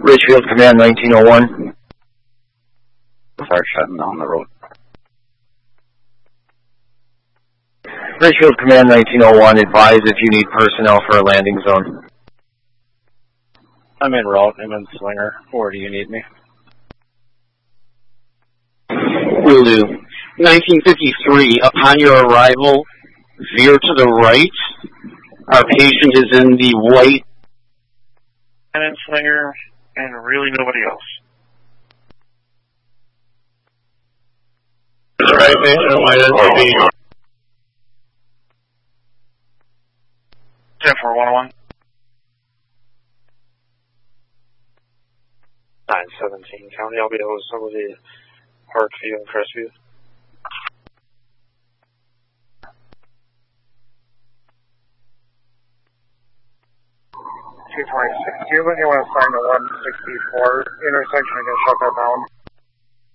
Richfield Command 1901. Start shutting down the road. Richfield Command 1901, advise if you need personnel for a landing zone. I'm en route. I'm in Slinger. Where do you need me? Will do. 1953, upon your arrival, veer to the right. Our patient is in the white. And in Slinger, and really nobody else. Right, patient, white SUV. 10-4-101. 917 County. I'll be able to some of the Parkview and Crestview. Do you want to sign the 164 intersection against Shutdown Bound?